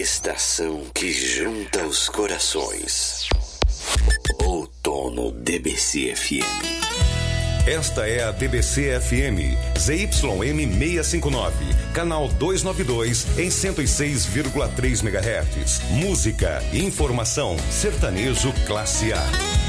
estação que junta os corações. Outono DBC-FM. Esta é a DBC-FM, ZYM 659, canal 292, em 106,3 MHz. Música, informação, sertanejo classe A.